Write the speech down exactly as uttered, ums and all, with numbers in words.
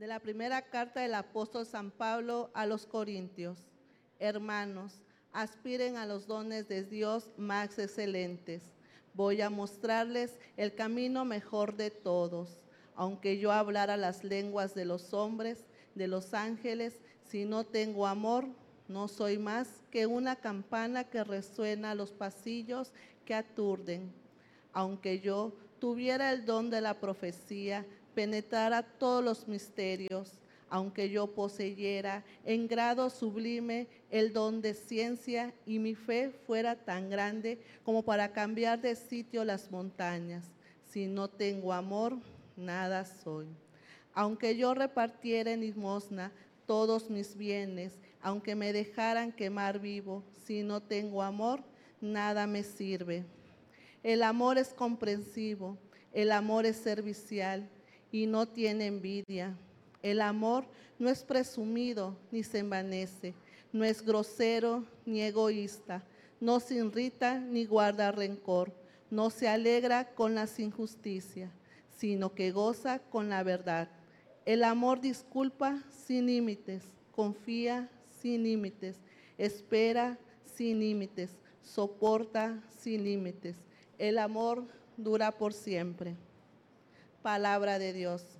De la primera carta del apóstol San Pablo a los Corintios. Hermanos, aspiren a los dones de Dios más excelentes. Voy a mostrarles el camino mejor de todos. Aunque yo hablara las lenguas de los hombres, de los ángeles, si no tengo amor, no soy más que una campana que resuena a los pasillos que aturden. Aunque yo tuviera el don de la profecía, penetrara todos los misterios, aunque yo poseyera en grado sublime el don de ciencia y mi fe fuera tan grande como para cambiar de sitio las montañas, si no tengo amor, nada soy. Aunque yo repartiera en limosna todos mis bienes, aunque me dejaran quemar vivo, si no tengo amor, nada me sirve. El amor es comprensivo, el amor es servicial y no tiene envidia. El amor no es presumido ni se envanece, no es grosero ni egoísta, no se irrita ni guarda rencor, no se alegra con las injusticias, sino que goza con la verdad. El amor disculpa sin límites, confía sin límites, espera sin límites, soporta sin límites. El amor dura por siempre. Palabra de Dios.